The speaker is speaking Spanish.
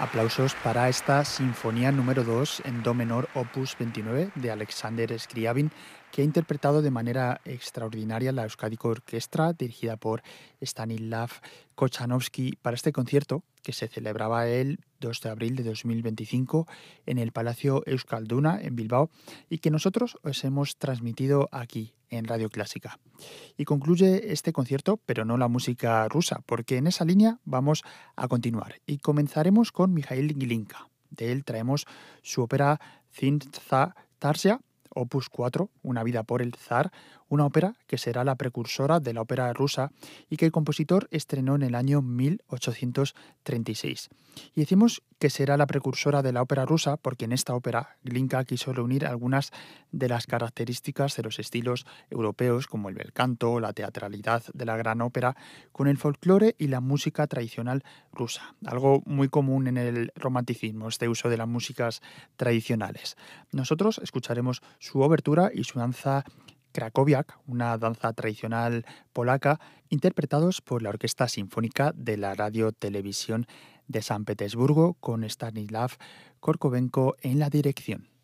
Aplausos para esta Sinfonía número 2 en Do menor, opus 29 de Alexander Scriabin, que ha interpretado de manera extraordinaria la Euskadico Orquestra, dirigida por Stanislav Kochanowski, para este concierto que se celebraba el 2 de abril de 2025 en el Palacio Euskalduna en Bilbao y que nosotros os hemos transmitido aquí en Radio Clásica. Y concluye este concierto, pero no la música rusa, porque en esa línea vamos a continuar. Y comenzaremos con Mikhail Glinka. De él traemos su ópera Zinza Tarsia, opus 4, Una vida por el zar, una ópera que será la precursora de la ópera rusa y que el compositor estrenó en el año 1836. Y decimos que será la precursora de la ópera rusa porque en esta ópera Glinka quiso reunir algunas de las características de los estilos europeos como el bel canto, la teatralidad de la gran ópera, con el folclore y la música tradicional rusa, algo muy común en el romanticismo, este uso de las músicas tradicionales. Nosotros escucharemos su obertura y su danza Krakowiak, una danza tradicional polaca, interpretados por la Orquesta Sinfónica de la Radio Televisión de San Petersburgo, con Stanislav Korkovenko en la dirección.